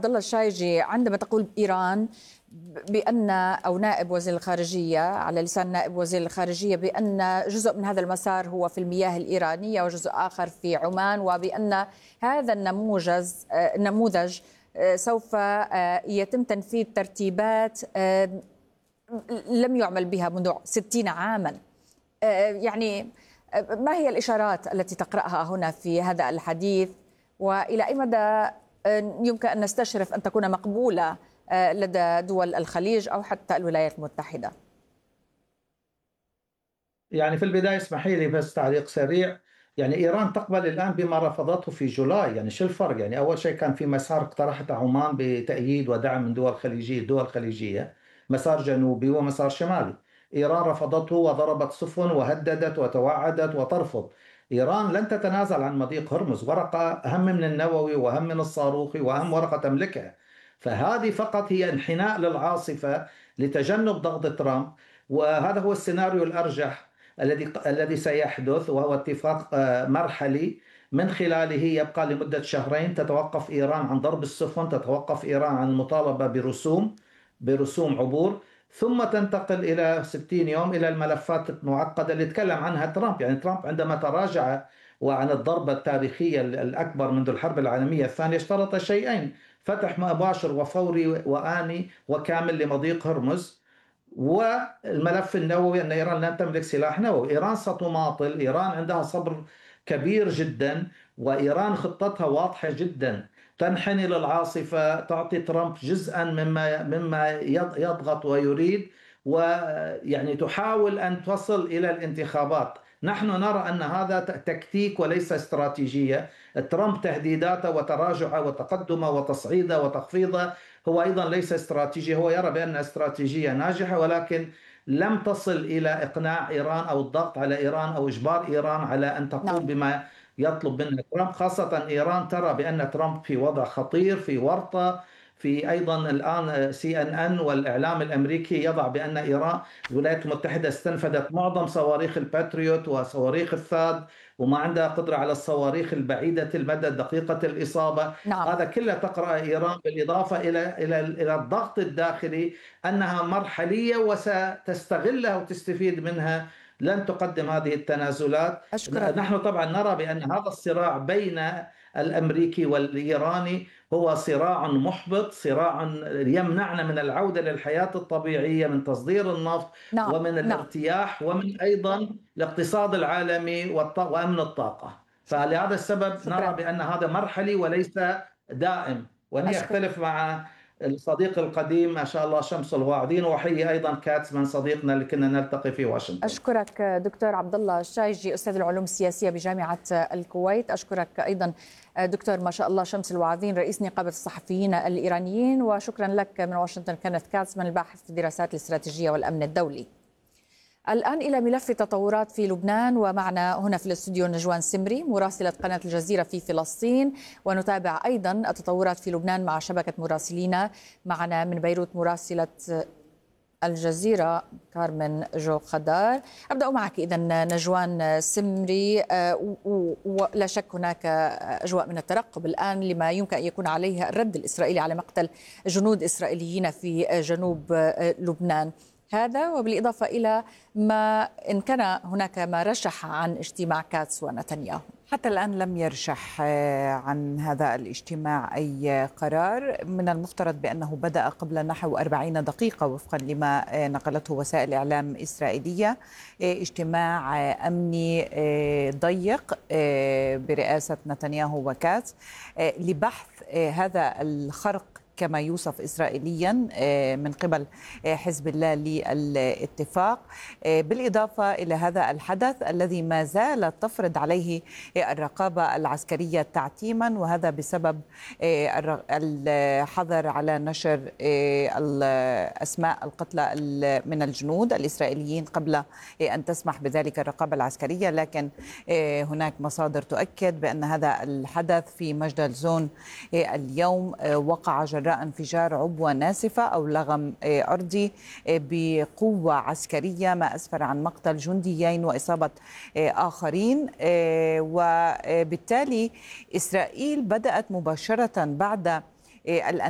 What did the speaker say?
عبد الله الشايجي، عندما تقول إيران بأن أو نائب وزير الخارجية على لسان نائب وزير الخارجية بأن جزء من هذا المسار هو في المياه الإيرانية وجزء آخر في عمان، وبأن هذا النموذج سوف يتم تنفيذ ترتيبات لم يعمل بها منذ 60 عاما. يعني ما هي الإشارات التي تقرأها هنا في هذا الحديث، وإلى أي مدى يمكن أن نستشرف أن تكون مقبولة لدى دول الخليج أو حتى الولايات المتحدة؟ يعني في البداية اسمحي لي بس تعليق سريع. يعني إيران تقبل الآن بما رفضته في جولاي. يعني شو الفرق؟ يعني أول شيء كان في مسار اقترحته عمان بتأييد ودعم من دول خليجية، مسار جنوبي ومسار شمالي. إيران رفضته وضربت سفن وهددت وتوعدت وترفض. إيران لن تتنازل عن مضيق هرمز، ورقة أهم من النووي وأهم من الصاروخي وأهم ورقة تملكها. فهذه فقط هي انحناء للعاصفة لتجنب ضغط ترامب، وهذا هو السيناريو الأرجح الذي سيحدث، وهو اتفاق مرحلي من خلاله يبقى لمدة شهرين تتوقف إيران عن ضرب السفن، تتوقف إيران عن المطالبة برسوم عبور، ثم تنتقل إلى 60 يوم إلى الملفات المعقدة اللي تكلم عنها ترامب. يعني ترامب عندما تراجع وعن الضربة التاريخية الأكبر منذ الحرب العالمية الثانية اشترط شيئين: فتح مباشر وفوري وآني وكامل لمضيق هرمز، والملف النووي أن إيران لن تملك سلاح نووي. إيران ستماطل، إيران عندها صبر كبير جدا، وإيران خطتها واضحة جدا: تنحني للعاصفة، تعطي ترامب جزءا مما يضغط ويريد، ويعني تحاول أن تصل إلى الانتخابات. نحن نرى أن هذا تكتيك وليس استراتيجية. ترامب تهديداته وتراجعه وتقدمه وتصعيده وتخفيضه هو أيضا ليس استراتيجي. هو يرى بأن استراتيجية ناجحة، ولكن لم تصل إلى إقناع إيران أو الضغط على إيران أو إجبار إيران على أن تقوم بما يطلب منها ترامب. خاصة إيران ترى بأن ترامب في وضع خطير، في ورطة. في أيضا الآن CNN والإعلام الأمريكي يضع بأن إيران الولايات المتحدة استنفذت معظم صواريخ الباتريوت وصواريخ الثاد، وما عندها قدرة على الصواريخ البعيدة المدى دقيقة الإصابة. هذا كله تقرأ إيران، بالإضافة إلى الضغط الداخلي أنها مرحلية وستستغلها وتستفيد منها، لن تقدم هذه التنازلات. أشكرك. نحن طبعا نرى بأن هذا الصراع بين الأمريكي والإيراني هو صراع محبط، صراع يمنعنا من العودة للحياة الطبيعية، من تصدير النفط ومن الارتياح، ومن أيضا الاقتصاد العالمي وأمن الطاقة. فلهذا السبب نرى بأن هذا مرحلي وليس دائم. وأنا أختلف مع الصديق القديم ما شاء الله شمس الواعدين، وحي أيضا كاتسمان صديقنا اللي كنا نلتقي في واشنطن. أشكرك دكتور عبد الله الشايجي، أستاذ العلوم السياسية بجامعة الكويت. أشكرك أيضا دكتور ما شاء الله شمس الواعدين، رئيس نقابة الصحفيين الإيرانيين. وشكرا لك من واشنطن كينيث كاتسمان، الباحث في الدراسات الاستراتيجية والأمن الدولي. الآن إلى ملف التطورات في لبنان، ومعنا هنا في الاستوديو نجوان سمري مراسلة قناة الجزيرة في فلسطين، ونتابع أيضا التطورات في لبنان مع شبكة مراسلين. معنا من بيروت مراسلة الجزيرة كارمن جو خدار. أبدأ معك إذن نجوان سمري، ولا شك هناك أجواء من الترقب الآن لما يمكن أن يكون عليه الرد الإسرائيلي على مقتل جنود إسرائيليين في جنوب لبنان. هذا وبالإضافة إلى ما إن كان هناك ما رشح عن اجتماع كاتس ونتنياهو. حتى الآن لم يرشح عن هذا الاجتماع أي قرار. من المفترض بأنه بدأ قبل نحو 40 دقيقة وفقا لما نقلته وسائل إعلام إسرائيلية. اجتماع أمني ضيق برئاسة نتنياهو وكاتس لبحث هذا الخرق كما يوصف إسرائيليا من قبل حزب الله للاتفاق، بالإضافة إلى هذا الحدث الذي ما زالت تفرض عليه الرقابة العسكرية تعتيما، وهذا بسبب الحظر على نشر أسماء القتلى من الجنود الإسرائيليين قبل أن تسمح بذلك الرقابة العسكرية. لكن هناك مصادر تؤكد بأن هذا الحدث في مجدل زون اليوم وقع جراء انفجار عبوة ناسفة أو لغم أرضي بقوة عسكرية، ما أسفر عن مقتل جنديين وإصابة آخرين. وبالتالي إسرائيل بدأت مباشرة بعد